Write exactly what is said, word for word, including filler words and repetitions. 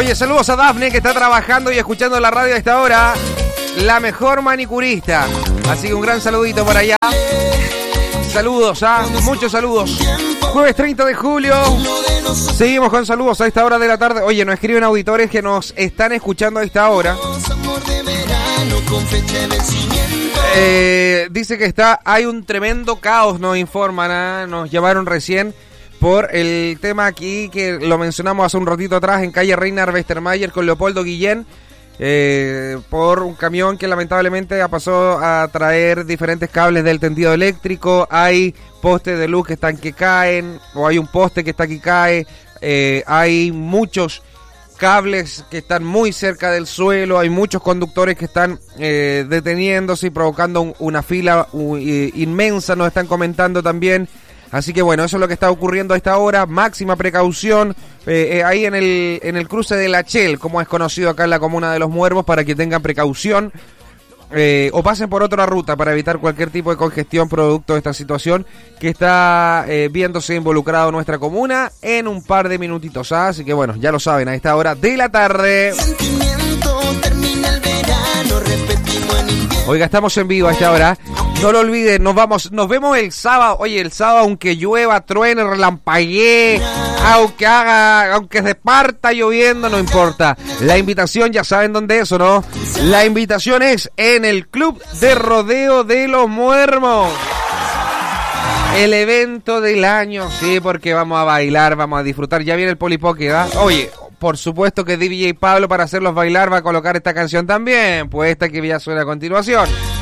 Oye, saludos a Dafne, que está trabajando y escuchando la radio a esta hora. La mejor manicurista. Así que un gran saludito por allá. Saludos, ¿ah? Muchos saludos. Jueves treinta de julio. Seguimos con saludos a esta hora de la tarde. Oye, nos escriben auditores que nos están escuchando a esta hora. Eh, dice que está, hay un tremendo caos, nos informan, ¿eh? Nos llamaron recién por el tema aquí que lo mencionamos hace un ratito atrás en calle Reina Westermayer con Leopoldo Guillén. Eh, por un camión que lamentablemente ha pasado a traer diferentes cables del tendido eléctrico. Hay postes de luz que están que caen, o hay un poste que está que cae. Eh, hay muchos cables que están muy cerca del suelo, hay muchos conductores que están eh, deteniéndose y provocando un, una fila uh, inmensa, nos están comentando también. Así que bueno, eso es lo que está ocurriendo a esta hora. Máxima precaución eh, eh, ahí en el en el cruce de La Chel, como es conocido acá en la comuna de Los Muermos, para que tengan precaución eh, o pasen por otra ruta para evitar cualquier tipo de congestión producto de esta situación que está eh, viéndose involucrado nuestra comuna en un par de minutitos. ¿Ah? Así que bueno, ya lo saben, a esta hora de la tarde. Oiga, estamos en vivo a esta hora. No lo olviden, nos vamos, nos vemos el sábado. Oye, el sábado, aunque llueva, truene, relampaguee, aunque haga, aunque se parta lloviendo, no importa. La invitación, ya saben dónde es, ¿o no? La invitación es en el Club de Rodeo de Los Muermos. El evento del año, sí, porque vamos a bailar, vamos a disfrutar. Ya viene el Polipoque, ¿verdad? Oye, por supuesto que D J Pablo, para hacerlos bailar, va a colocar esta canción también, pues esta que ya suena a continuación.